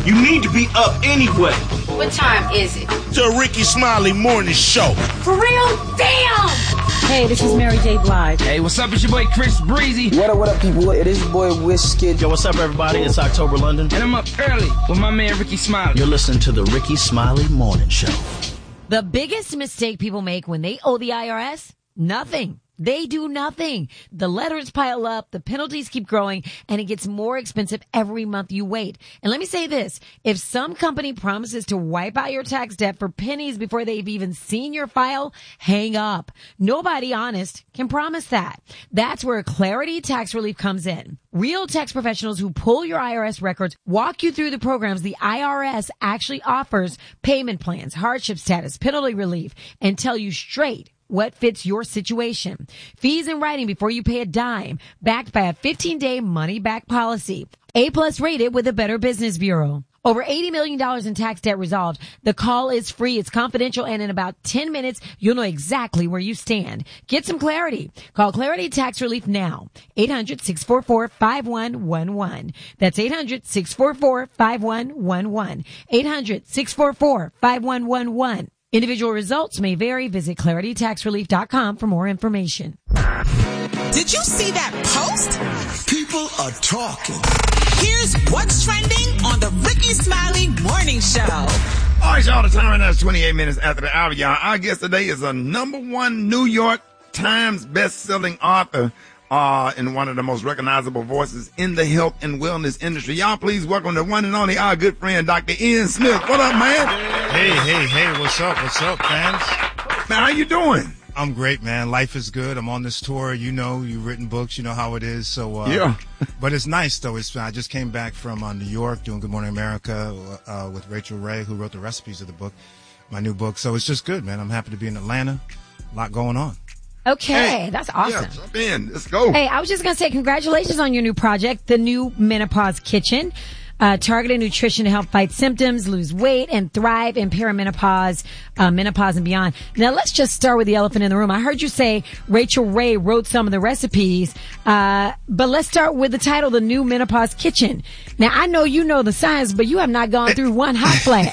You need to be up anyway. What time is it? The Ricky Smiley Morning Show. For real? Damn! Hey, this is Mary J. Blige. Hey, what's up? It's your boy Chris Breezy. What up, people? It is your boy Wizkid. Yo, what's up, everybody? It's October London. And I'm up early with my man Ricky Smiley. You're listening to the Ricky Smiley Morning Show. The biggest mistake people make when they owe the IRS? Nothing. They do nothing. The letters pile up, the penalties keep growing, and it gets more expensive every month you wait. And let me say this. If some company promises to wipe out your tax debt for pennies before they've even seen your file, hang up. Nobody honest can promise that. That's where Clarity Tax Relief comes in. Real tax professionals who pull your IRS records walk you through the programs the IRS actually offers, payment plans, hardship status, penalty relief, and tell you straight what fits your situation. Fees in writing before you pay a dime, backed by a 15-day money-back policy. A+ rated with the Better Business Bureau. Over $80 million in tax debt resolved. The call is free. It's confidential. And in about 10 minutes, you'll know exactly where you stand. Get some clarity. Call Clarity Tax Relief now. 800-644-5111. That's 800-644-5111. 800-644-5111. Individual results may vary. Visit claritytaxrelief.com for more information. Did you see that post? People are talking. Here's what's trending on the Ricky Smiley Morning Show. All right, y'all, the time right now is 28 minutes after the hour, y'all. Our guest today is a #1 New York Times best-selling author and one of the most recognizable voices in the health and wellness industry. Y'all, please welcome the one and only our good friend, Dr. Ian Smith. What up, man? Hey, what's up, fans? Man, how you doing? I'm great, man. Life is good. I'm on this tour. You know, you've written books. You know how it is. So, yeah. But it's nice, though. I just came back from New York doing Good Morning America with Rachel Ray, who wrote the recipes of the book, my new book. So it's just good, man. I'm happy to be in Atlanta. A lot going on. Okay, that's awesome. Yeah, jump in. Let's go. Hey, I was just going to say congratulations on your new project, the new Menopause Kitchen. Targeted nutrition to help fight symptoms, lose weight, and thrive in perimenopause, menopause, and beyond. Now, let's just start with the elephant in the room. I heard you say Rachel Ray wrote some of the recipes, but let's start with the title, The New Menopause Kitchen. Now, I know you know the science, but you have not gone through one hot flash.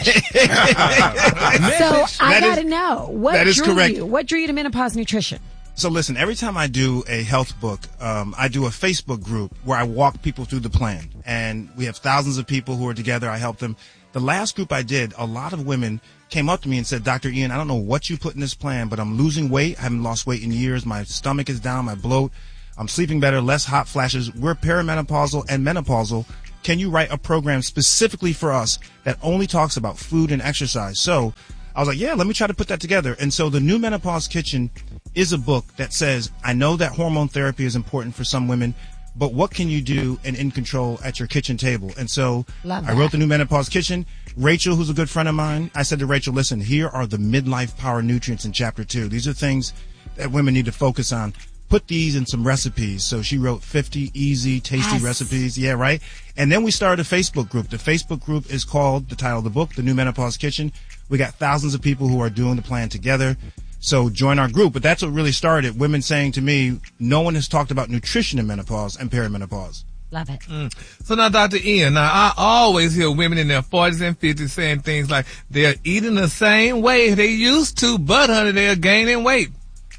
So I got to know, what drew you to menopause nutrition? So listen, every time I do a health book, I do a Facebook group where I walk people through the plan. And we have thousands of people who are together. I help them. The last group I did, a lot of women came up to me and said, Dr. Ian, I don't know what you put in this plan, but I'm losing weight. I haven't lost weight in years. My stomach is down. My bloat. I'm sleeping better, less hot flashes. We're perimenopausal and menopausal. Can you write a program specifically for us that only talks about food and exercise? So I was like, yeah, let me try to put that together. And so the New Menopause Kitchen is a book that says, I know that hormone therapy is important for some women, but what can you do and in control at your kitchen table? And so I wrote the New Menopause Kitchen. Rachel, who's a good friend of mine, I said to Rachel, listen, here are the midlife power nutrients in chapter 2. These are things that women need to focus on. Put these in some recipes. So she wrote 50 easy, tasty recipes. Yeah, right? And then we started a Facebook group. The Facebook group is called, the title of the book, The New Menopause Kitchen. We got thousands of people who are doing the plan together. So join our group. But that's what really started. Women saying to me, no one has talked about nutrition in menopause and perimenopause. Love it. So now, Dr. Ian, I always hear women in their 40s and 50s saying things like they're eating the same way they used to, but, honey, they're gaining weight.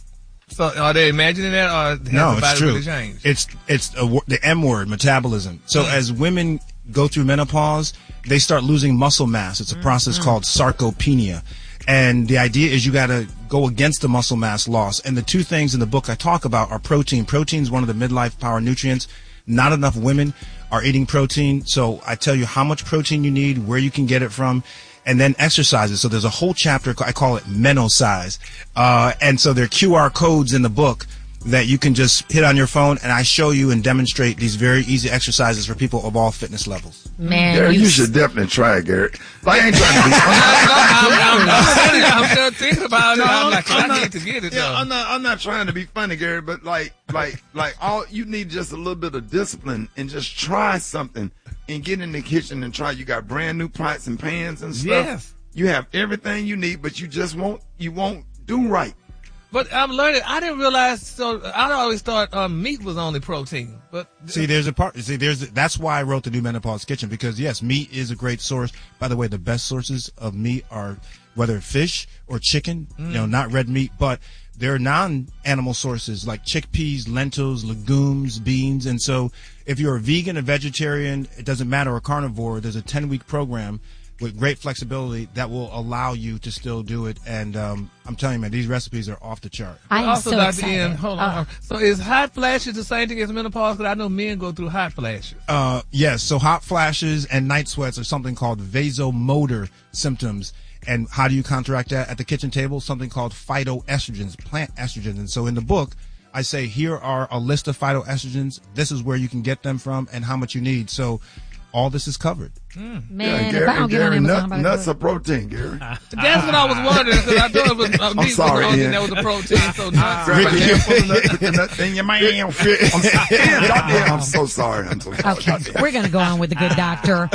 So are they imagining that, or has the body really changed? It's the M word, metabolism. So as women go through menopause, they start losing muscle mass. It's a process called sarcopenia. And the idea is you got to go against the muscle mass loss. And the two things in the book I talk about are protein. Protein is one of the midlife power nutrients. Not enough women are eating protein. So I tell you how much protein you need, where you can get it from, and then exercises. So there's a whole chapter, I call it Menosize. And so there are QR codes in the book that you can just hit on your phone, and I show you and demonstrate these very easy exercises for people of all fitness levels. Man, Garrett, you should definitely try it, Garrett. Like, I ain't trying to be I'm still thinking about it. I need to get it. Yeah, I'm not trying to be funny, Garrett, but like all you need just a little bit of discipline and just try something and get in the kitchen and try. You got brand new pots and pans and stuff. Yes. You have everything you need, but you just won't do right. But I'm learning. I didn't realize. So I always thought meat was only protein. But that's why I wrote the New Menopause Kitchen, because yes, meat is a great source. By the way, the best sources of meat are whether fish or chicken. Not red meat, but there are non-animal sources like chickpeas, lentils, legumes, beans. And so if you're a vegan, a vegetarian, it doesn't matter, or a carnivore, there's a 10-week program with great flexibility that will allow you to still do it. And I'm telling you, man, these recipes are off the chart. I am also, so Dr. excited. Ian, hold on. So is hot flashes the same thing as menopause? Because I know men go through hot flashes. Yes, so hot flashes and night sweats are something called vasomotor symptoms. And how do you counteract that? At the kitchen table, something called phytoestrogens, plant estrogens. And so in the book, I say, here are a list of phytoestrogens. This is where you can get them from and how much you need. So all this is covered. Man, Gary, if I don't get on Amazon, nuts are protein, Gary. That's what I was wondering, because I thought it was I'm sorry, Ian. there was a protein. So nuts. Put the nut in your mouth. I'm so sorry. Okay, we're going to go on with the good doctor.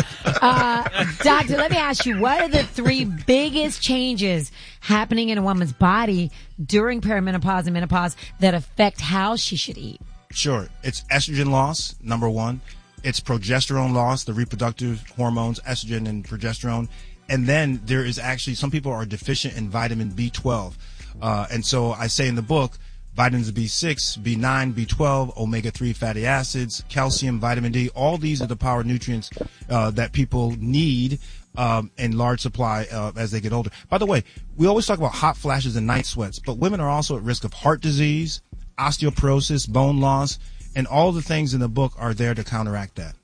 Doctor, let me ask you, what are the 3 biggest changes happening in a woman's body during perimenopause and menopause that affect how she should eat? Sure. It's estrogen loss, number 1. It's progesterone loss, the reproductive hormones, estrogen and progesterone. And then there is actually, some people are deficient in vitamin B12. And so I say in the book, vitamins B6, B9, B12, omega-3 fatty acids, calcium, vitamin D, all these are the power nutrients that people need in large supply as they get older. By the way, we always talk about hot flashes and night sweats, but women are also at risk of heart disease, osteoporosis, bone loss, and all the things in the book are there to counteract that.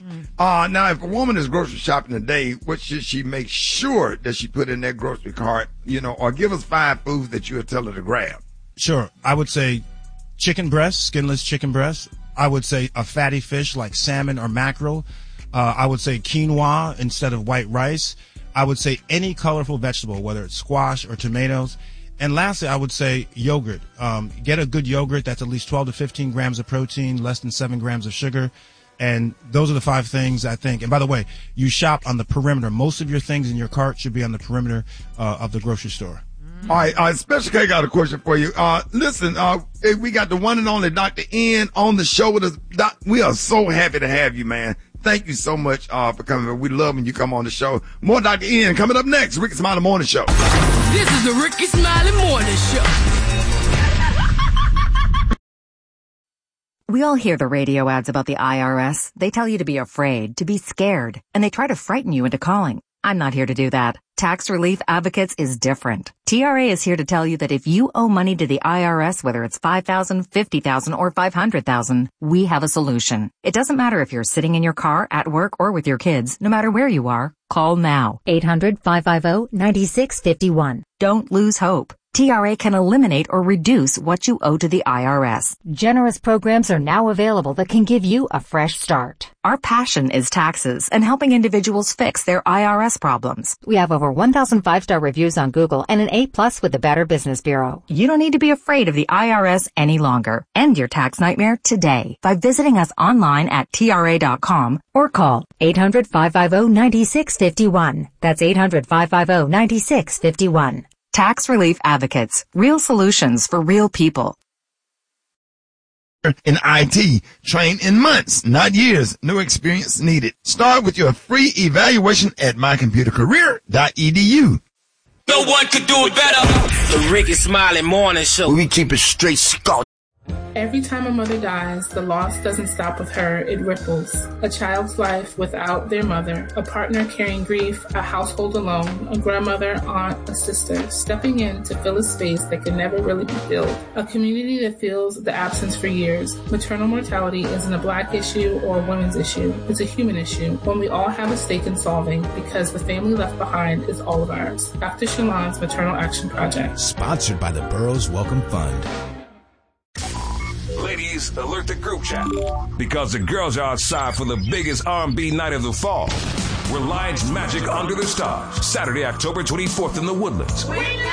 Now, if a woman is grocery shopping today, what should she make sure that she put in that grocery cart, or give us 5 foods that you would tell her to grab? Sure. I would say chicken breast, skinless chicken breast. I would say a fatty fish like salmon or mackerel. I would say quinoa instead of white rice. I would say any colorful vegetable, whether it's squash or tomatoes. And lastly, I would say yogurt. Get a good yogurt that's at least 12 to 15 grams of protein, less than 7 grams of sugar. And those are the 5 things I think. And by the way, you shop on the perimeter. Most of your things in your cart should be on the perimeter of the grocery store. All right, Special K got a question for you. Listen, we got the one and only Dr. Ian on the show with us. Doc, we are so happy to have you, man. Thank you so much for coming. We love when you come on the show. More Dr. Ian coming up next. Ricky Smiley Morning Show. This is the Ricky Smiley Morning Show. We all hear the radio ads about the IRS. They tell you to be afraid, to be scared, and they try to frighten you into calling. I'm not here to do that. Tax Relief Advocates is different. TRA is here to tell you that if you owe money to the IRS, whether it's $5,000, $50,000, or $500,000, we have a solution. It doesn't matter if you're sitting in your car, at work, or with your kids. No matter where you are, call now. 800-550-9651. Don't lose hope. TRA can eliminate or reduce what you owe to the IRS. Generous programs are now available that can give you a fresh start. Our passion is taxes and helping individuals fix their IRS problems. We have over 1,000 5-star reviews on Google and an A+ with the Better Business Bureau. You don't need to be afraid of the IRS any longer. End your tax nightmare today by visiting us online at TRA.com or call 800-550-9651. That's 800-550-9651. Tax Relief Advocates. Real solutions for real people. In IT, train in months, not years. No experience needed. Start with your free evaluation at mycomputercareer.edu. No one could do it better. The Ricky Smiley Morning Show. We keep it straight, Scott. Every time a mother dies, the loss doesn't stop with her, it ripples. A child's life without their mother, a partner carrying grief, a household alone, a grandmother, aunt, a sister, stepping in to fill a space that can never really be filled. A community that feels the absence for years. Maternal mortality isn't a black issue or a women's issue. It's a human issue, one we all have a stake in solving because the family left behind is all of ours. Dr. Shalon's Maternal Action Project. Sponsored by the Burroughs Welcome Fund. Ladies, alert the group chat because the girls are outside for the biggest R&B night of the fall. Reliance Magic Under the Stars, Saturday, October 24th in the Woodlands.